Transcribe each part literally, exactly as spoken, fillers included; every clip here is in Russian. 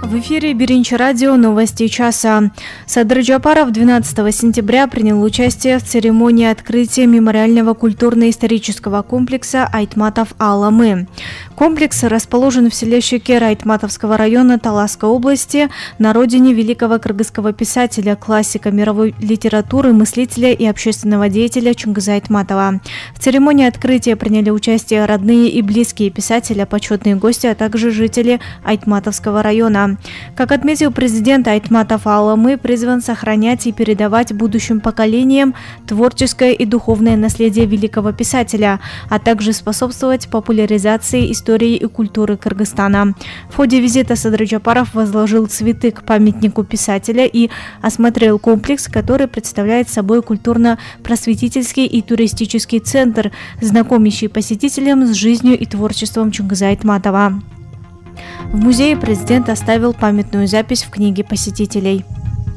В эфире Биринчи радио, новости часа. Садыр Джапаров двенадцатого сентября принял участие в церемонии открытия мемориального культурно-исторического комплекса Айтматов Аламы. Комплекс расположен в селе Щекер Айтматовского района Таласской области, на родине великого кыргызского писателя, классика мировой литературы, мыслителя и общественного деятеля Чунгыза Айтматова. В церемонии открытия приняли участие родные и близкие писателя, почетные гости, а также жители Айтматовского района. Как отметил президент, Айтматов Аламы призван сохранять и передавать будущим поколениям творческое и духовное наследие великого писателя, а также способствовать популяризации истории и культуры Кыргызстана. В ходе визита Садыр Джапаров возложил цветы к памятнику писателя и осмотрел комплекс, который представляет собой культурно-просветительский и туристический центр, знакомящий посетителям с жизнью и творчеством Чунгыза Айтматова. В музее президент оставил памятную запись в книге посетителей.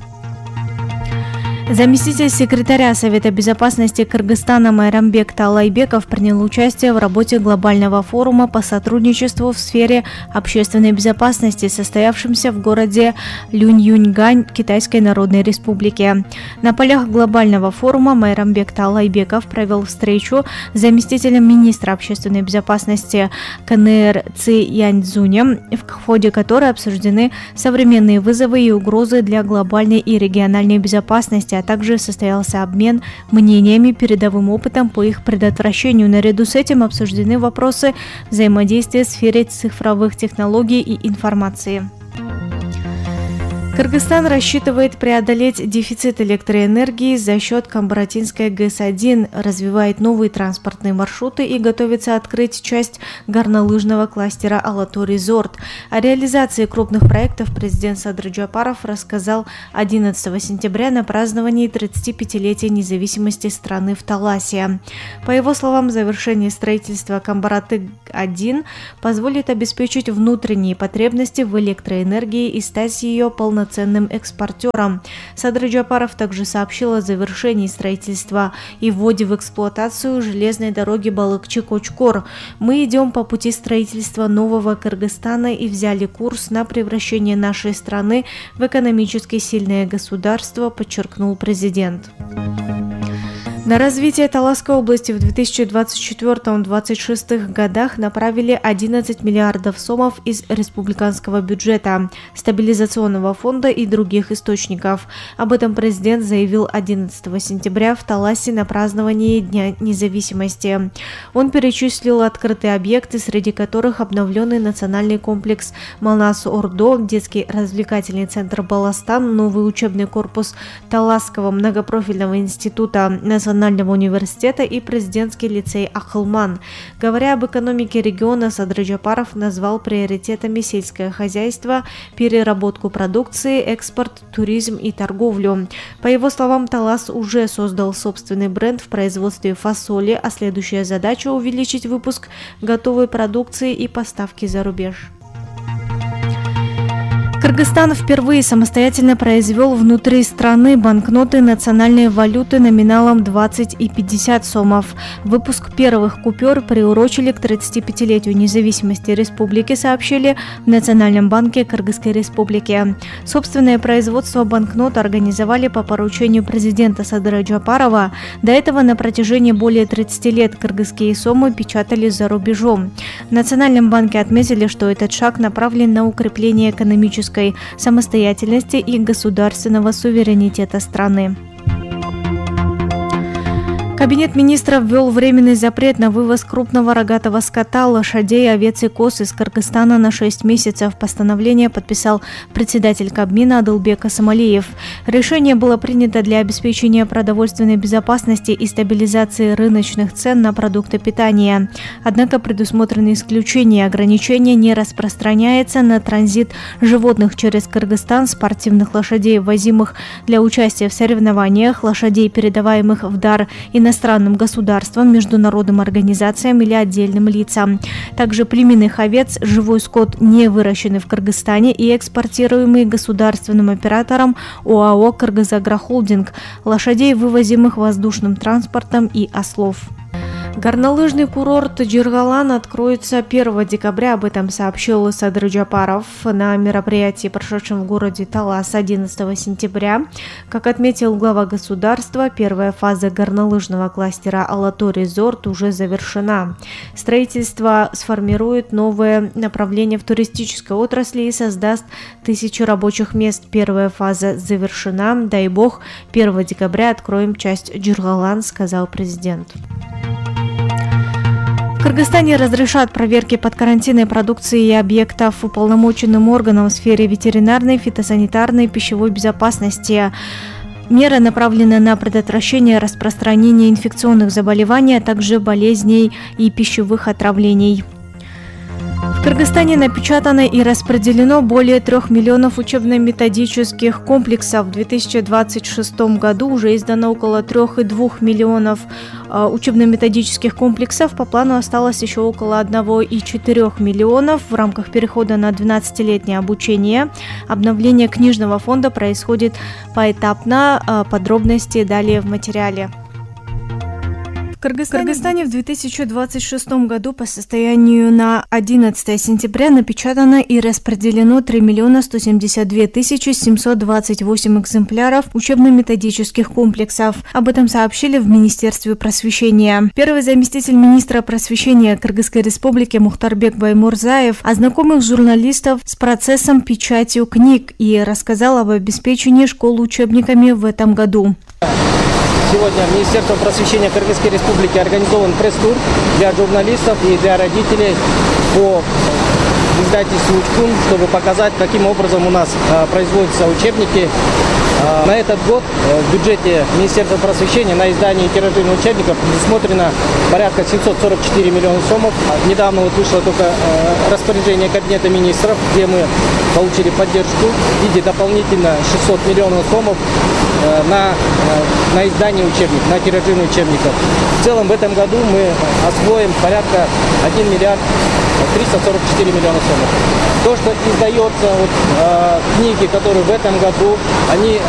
Заместитель секретаря Совета безопасности Кыргызстана Майрамбек Талайбеков принял участие в работе глобального форума по сотрудничеству в сфере общественной безопасности, состоявшемся в городе Люньюньгань Китайской Народной Республики. На полях глобального форума Майрамбек Талайбеков провел встречу с заместителем министра общественной безопасности КНР Ци Яньцзунем, в ходе которой обсуждены современные вызовы и угрозы для глобальной и региональной безопасности, а также состоялся обмен мнениями, передовым опытом по их предотвращению. Наряду с этим обсуждены вопросы взаимодействия в сфере цифровых технологий и информации. Кыргызстан рассчитывает преодолеть дефицит электроэнергии за счет Камбаратинской ГЭС один, развивает новые транспортные маршруты и готовится открыть часть горнолыжного кластера Алату Резорт. О реализации крупных проектов президент Садыр Джапаров рассказал одиннадцатого сентября на праздновании тридцатипятилетия независимости страны в Таласе. По его словам, завершение строительства Камбараты один позволит обеспечить внутренние потребности в электроэнергии и стать ее полноценным ценным экспортером. Садыр Джапаров также сообщил о завершении строительства и вводе в эксплуатацию железной дороги Балыкчы-Кочкор. Мы идем по пути строительства нового Кыргызстана и взяли курс на превращение нашей страны в экономически сильное государство, подчеркнул президент. На развитие Таласской области в две тысячи двадцать четвёртом — две тысячи двадцать шестом годах направили одиннадцать миллиардов сомов из республиканского бюджета, стабилизационного фонда и других источников. Об этом президент заявил одиннадцатого сентября в Таласе на праздновании Дня независимости. Он перечислил открытые объекты, среди которых обновленный национальный комплекс Манас-Ордо, детский развлекательный центр Баластан, новый учебный корпус Таласского многопрофильного института национального университета и президентский лицей Ахылман. Говоря об экономике региона, Садыр Джапаров назвал приоритетами сельское хозяйство, переработку продукции, экспорт, туризм и торговлю. По его словам, Талас уже создал собственный бренд в производстве фасоли, а следующая задача — увеличить выпуск готовой продукции и поставки за рубеж. Кыргызстан впервые самостоятельно произвел внутри страны банкноты национальной валюты номиналом двадцать и пятьдесят сомов. Выпуск первых купюр приурочили к тридцатипятилетию независимости республики, сообщили в Национальном банке Кыргызской республики. Собственное производство банкнот организовали по поручению президента Садыра Джапарова. До этого на протяжении более тридцати лет кыргызские сомы печатали за рубежом. В Национальном банке отметили, что этот шаг направлен на укрепление экономической самостоятельности и государственного суверенитета страны. Кабинет министров ввел временный запрет на вывоз крупного рогатого скота, лошадей, овец и коз из Кыргызстана на шесть месяцев. Постановление подписал председатель Кабмина Адылбек Асамалиев. Решение было принято для обеспечения продовольственной безопасности и стабилизации рыночных цен на продукты питания. Однако предусмотрены исключения. Ограничение не распространяется на транзит животных через Кыргызстан, спортивных лошадей, ввозимых для участия в соревнованиях, лошадей, передаваемых в дар и иностранным государствам, международным организациям или отдельным лицам. Также племенных овец, живой скот, не выращенный в Кыргызстане и экспортируемый государственным оператором ОАО «Кыргызагрохолдинг», лошадей, вывозимых воздушным транспортом, и ослов. Горнолыжный курорт Джиргалан откроется первого декабря, об этом сообщил Садыр Джапаров на мероприятии, прошедшем в городе Талас одиннадцатого сентября. Как отметил глава государства, первая фаза горнолыжного кластера Алату Резорт уже завершена. Строительство сформирует новое направление в туристической отрасли и создаст тысячи рабочих мест. Первая фаза завершена. Дай бог, первого декабря откроем часть Джиргалан, сказал президент. В Кыргызстане разрешат проверки подкарантинной продукции и объектов уполномоченным органам в сфере ветеринарной, фитосанитарной и пищевой безопасности. Меры направлены на предотвращение распространения инфекционных заболеваний, а также болезней и пищевых отравлений. В Кыргызстане напечатано и распределено более трех миллионов учебно-методических комплексов. В две тысячи двадцать шестом году уже издано около трех и двух миллионов э, учебно-методических комплексов. По плану осталось еще около одного и четырех миллионов. В рамках перехода на двенадцатилетнее обучение обновление книжного фонда происходит поэтапно. Э, подробности далее в материале. В Кыргызстане, в Кыргызстане в две тысячи двадцать шестом году по состоянию на одиннадцатое сентября напечатано и распределено три миллиона сто семьдесят две тысячи семьсот двадцать восемь экземпляров учебно-методических комплексов. Об этом сообщили в Министерстве просвещения. Первый заместитель министра просвещения Кыргызской республики Мухтарбек Баймурзаев ознакомил журналистов с процессом печати книг и рассказал об обеспечении школ учебниками в этом году. Сегодня Министерством просвещения Кыргызской Республики организован пресс-тур для журналистов и для родителей по издательству «Учкун», чтобы показать, каким образом у нас а, производятся учебники. А, на этот год а, в бюджете Министерства просвещения на издание и тиражирование учебников предусмотрено порядка семьсот сорок четыре миллиона сомов. А, недавно вот вышло только а, распоряжение Кабинета министров, где мы получили поддержку в виде дополнительно шестисот миллионов сомов а, на, а, на издание учебников, на тиражирование учебников. В целом в этом году мы освоим порядка один миллиард триста сорок четыре миллиона сомов. То, что издается, вот, э, книги, которые в этом году, они